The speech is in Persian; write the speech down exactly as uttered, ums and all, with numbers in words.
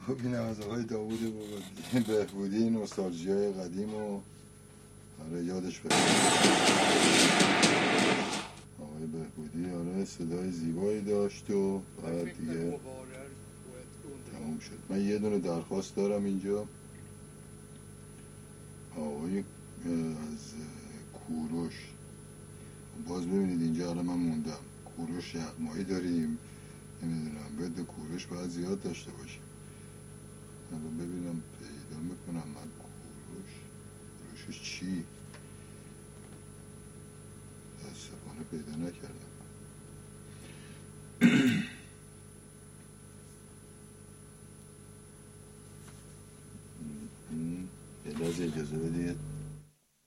خب این از آقای داوود بهبودی، نوستالژی های قدیم و آره یادش بخیر. آقای بهبودی آره صدای زیبایی داشت و بعد دیگه تموم شد. من یه دونه درخواست دارم اینجا. آقای از کوروش، باز ببینید اینجا الان من موندم. کوروش یغمایی داریم، نمیدونم بده کوروش باید زیاد داشته باشیم. الان ببینم پیدا میکنم من کوروش. کوروشش چی؟ دستفانه پیدا نکردم. یه لحظه اجازه بدید.